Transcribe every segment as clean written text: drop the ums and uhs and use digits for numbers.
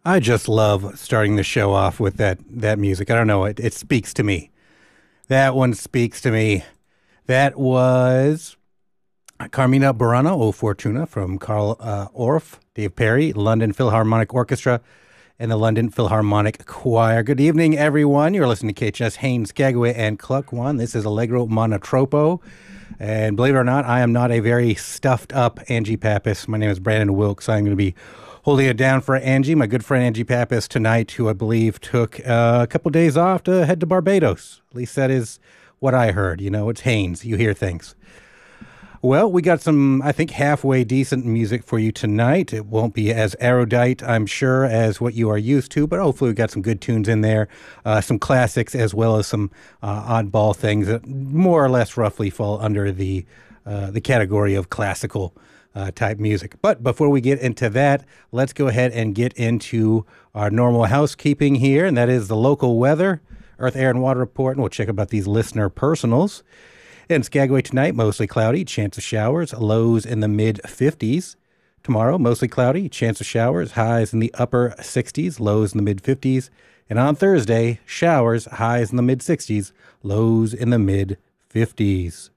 I just love starting the show off with that music. I don't know, it speaks to me. That one speaks to me. That was Carmina Burana O Fortuna from Carl Orff, Dave Perry, London Philharmonic Orchestra, and the London Philharmonic Choir. Good evening, everyone. You're listening to KHS Haines, Skagway, and Cluckwan. This is Allegro Monotropo. And believe it or not, I am not a very stuffed up Angie Pappas. My name is Brandon Wilkes. I'm going to be holding it down for Angie, my good friend Angie Pappas tonight, who I believe took a couple days off to head to Barbados. At least that is what I heard. You know, it's Haines. You hear things. Well, we got some, I think, halfway decent music for you tonight. It won't be as erudite, I'm sure, as what you are used to, but hopefully we got some good tunes in there, some classics, as well as some oddball things that more or less roughly fall under the category of classical type music. But before we get into that, let's go ahead and get into our normal housekeeping here, and that is the local weather, earth, air, and water report, and we'll check about these listener personals. In Skagway tonight, mostly cloudy, chance of showers, lows in the mid-50s. Tomorrow, mostly cloudy, chance of showers, highs in the upper 60s, lows in the mid-50s. And on Thursday, showers, highs in the mid-60s, lows in the mid-50s.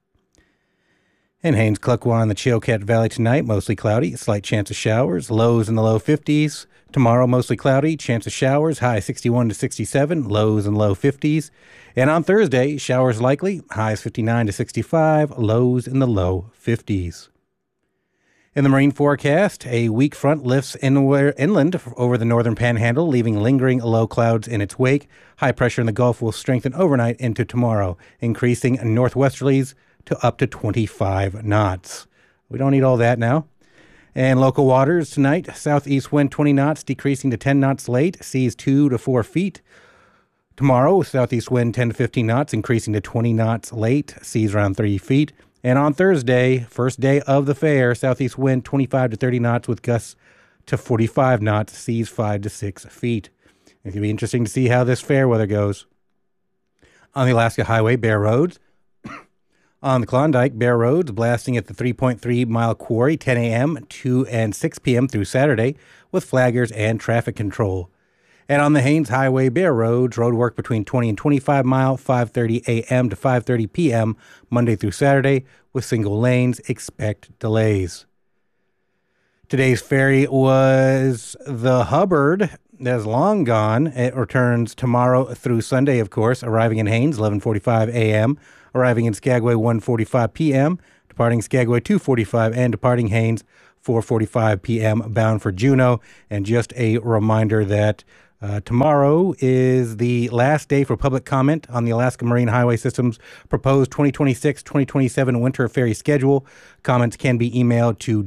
In Haines, Cluckwan, the Chilkat Valley tonight, mostly cloudy, slight chance of showers, lows in the low 50s. Tomorrow, mostly cloudy, chance of showers, high 61 to 67, lows in low 50s. And on Thursday, showers likely, highs 59 to 65, lows in the low 50s. In the marine forecast, a weak front lifts inland over the northern panhandle, leaving lingering low clouds in its wake. High pressure in the Gulf will strengthen overnight into tomorrow, increasing northwesterlies to up to 25 knots. We don't need all that now. And local waters tonight, southeast wind 20 knots, decreasing to 10 knots late, seas 2 to 4 feet. Tomorrow, southeast wind 10 to 15 knots, increasing to 20 knots late, seas around 30 feet. And on Thursday, first day of the fair, southeast wind 25 to 30 knots with gusts to 45 knots, seas 5 to 6 feet. It's going to be interesting to see how this fair weather goes. On the Alaska Highway, bare roads. On the Klondike, bare roads, blasting at the 3.3-mile quarry, 10 a.m., 2 and 6 p.m. through Saturday, with flaggers and traffic control. And on the Haines Highway, bare roads, road work between 20 and 25 mile, 5:30 a.m. to 5:30 p.m., Monday through Saturday, with single lanes. Expect delays. Today's ferry was the Hubbard. That's long gone. It returns tomorrow through Sunday, of course, arriving in Haines, 11:45 a.m., arriving in Skagway, 1:45 p.m., departing Skagway, 2:45, and departing Haines, 4:45 p.m., bound for Juneau. And just a reminder that tomorrow is the last day for public comment on the Alaska Marine Highway System's proposed 2026-2027 winter ferry schedule. Comments can be emailed to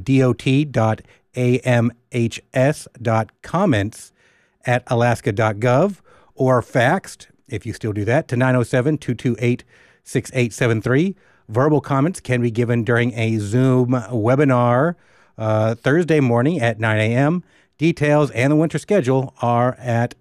dot.amhs.comments@alaska.gov or faxed, if you still do that, to 907-228-6873. Verbal comments can be given during a Zoom webinar Thursday morning at 9 a.m. Details and the winter schedule are at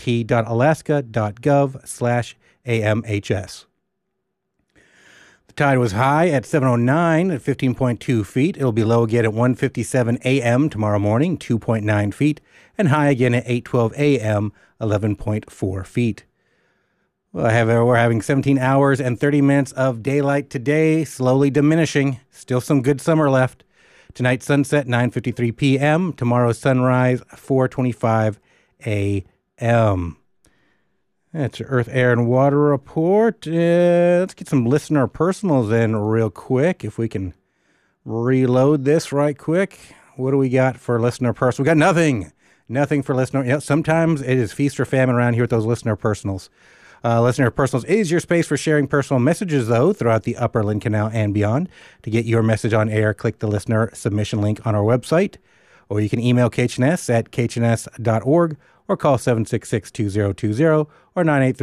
dot.alaska.gov/AMHS. The tide was high at 7:09 at 15.2 feet. It'll be low again at 1:57 a.m. tomorrow morning, 2.9 feet, and high again at 8:12 a.m., 11.4 feet. Well, we're having 17 hours and 30 minutes of daylight today, slowly diminishing. Still some good summer left. Tonight's sunset, 9:53 p.m. Tomorrow's sunrise, 4:25 a.m. That's your Earth, Air, and Water report. Let's get some listener personals in real quick. If we can reload this right quick. What do we got for listener personal? We got nothing. Nothing for listener. Yeah, sometimes it is feast or famine around here with those listener personals. Listener Personals is your space for sharing personal messages, though, throughout the Upper Lynn Canal and beyond. To get your message on air, click the listener submission link on our website, or you can email KHNS at khns.org or call 766-2020 or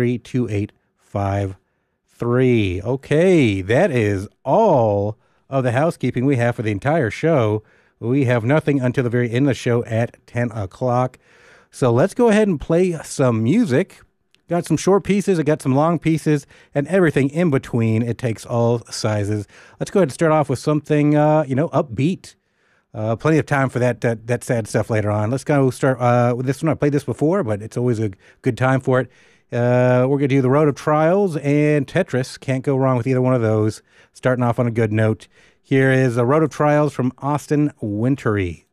983-2853. Okay, that is all of the housekeeping we have for the entire show. We have nothing until the very end of the show at 10 o'clock. So let's go ahead and play some music. Got some short pieces, I got some long pieces, and everything in between. It takes all sizes. Let's go ahead and start off with something, upbeat. Plenty of time for that sad stuff later on. Let's go start with this one. I played this before, but it's always a good time for it. We're going to do The Road of Trials and Tetris. Can't go wrong with either one of those. Starting off on a good note. Here is The Road of Trials from Austin Wintory.